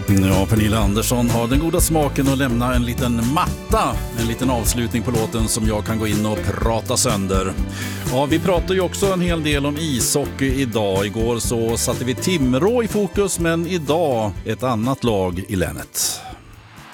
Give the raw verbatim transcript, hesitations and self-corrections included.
Ja, Pernilla Andersson har den goda smaken att lämna en liten matta, en liten avslutning på låten som jag kan gå in och prata sönder. Ja, vi pratar ju också en hel del om ishockey idag. Igår så satte vi Timrå i fokus, men idag ett annat lag i länet.